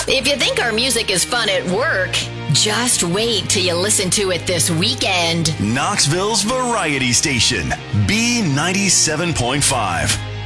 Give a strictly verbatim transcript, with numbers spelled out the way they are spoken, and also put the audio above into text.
If you think our music is fun at work, just wait till you listen to it this weekend. Knoxville's Variety Station, B ninety-seven point five.